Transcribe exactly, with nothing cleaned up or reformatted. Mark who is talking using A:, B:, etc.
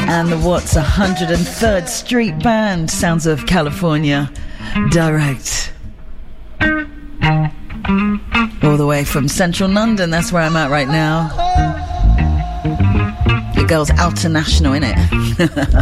A: and the Watts one hundred third Street Band, Sounds of California, direct. All the way from central London, that's where I'm at right now. Your girl's international, innit?